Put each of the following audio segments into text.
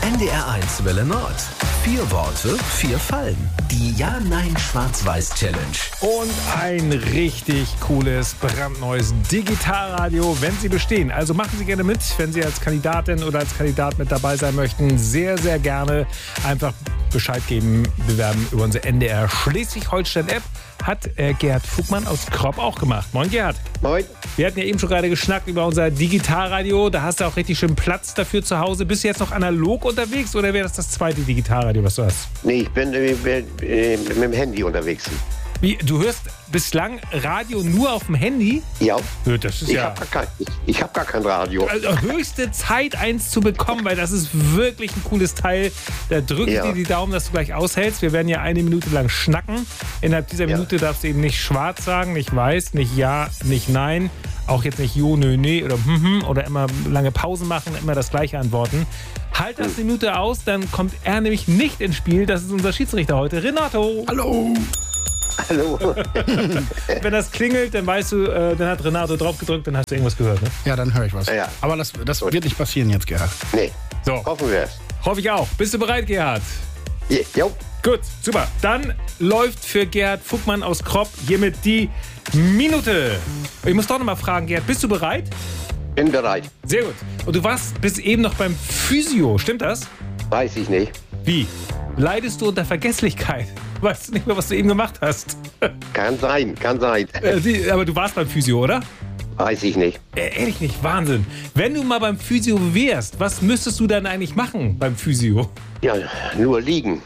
NDR1 Welle Nord. 4 Worte, 4 Fallen. Die Ja-Nein-Schwarz-Weiß-Challenge. Und ein richtig cooles, brandneues Digitalradio, wenn Sie bestehen. Also machen Sie gerne mit, wenn Sie als Kandidatin oder als Kandidat mit dabei sein möchten. Sehr, sehr gerne einfach Bescheid geben, bewerben über unsere NDR Schleswig-Holstein-App. Hat Gerhard Fugmann aus Kropp auch gemacht. Moin Gerhard. Moin. Wir hatten ja eben schon gerade geschnackt über unser Digitalradio. Da hast du auch richtig schön Platz dafür zu Hause. Bist du jetzt noch analog unterwegs oder wäre das zweite Digitalradio, was du hast? Nee, ich bin mit dem Handy unterwegs. Wie, du hörst bislang Radio nur auf dem Handy? Ja. Das ist Ich ja... hab gar kein Radio. Also höchste Zeit, eins zu bekommen, weil das ist wirklich ein cooles Teil. Da drücke ich dir die Daumen, dass du gleich aushältst. Wir werden ja 1 Minute lang schnacken. Innerhalb dieser Minute darfst du eben nicht schwarz sagen, nicht weiß, nicht ja, nicht nein. Auch jetzt nicht jo, nö, nee oder immer lange Pausen machen, immer das Gleiche antworten. Halt das eine Minute aus, dann kommt er nämlich nicht ins Spiel. Das ist unser Schiedsrichter heute, Renato. Hallo. Hallo. Wenn das klingelt, dann weißt du, dann hat Renato drauf gedrückt, dann hast du irgendwas gehört. Ne? Ja, dann höre ich was. Ja. Aber das wird nicht passieren jetzt, Gerhard. Nee, So, hoffen wir es. hoffe ich auch. Bist du bereit, Gerhard? Jo. Gut, super. Dann läuft für Gerhard Fugmann aus Kropp hiermit die Minute. Ich muss doch noch mal fragen, Gerhard, bist du bereit? Bin bereit. Sehr gut. Und du warst bis eben noch beim Physio, stimmt das? Weiß ich nicht. Wie? Leidest du unter Vergesslichkeit? Weißt du nicht mehr, was du eben gemacht hast? Kann sein. Aber du warst beim Physio, oder? Weiß ich nicht. Ehrlich nicht, Wahnsinn. Wenn du mal beim Physio wärst, was müsstest du dann eigentlich machen beim Physio? Ja, nur liegen.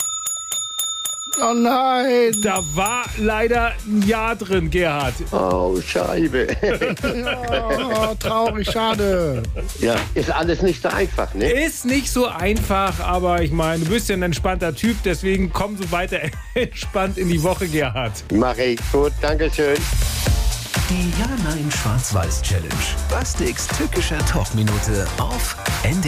Oh nein. Da war leider ein Ja drin, Gerhard. Oh, Scheibe. Oh, traurig, schade. Ja, ist alles nicht so einfach, ne? Ist nicht so einfach, aber ich meine, du bist ja ein entspannter Typ, deswegen komm so weiter entspannt in die Woche, Gerhard. Mach ich. Gut, Dankeschön. Die Ja-Nein-Schwarz-Weiß-Challenge. Plastiks tückische Talkminute auf NDR.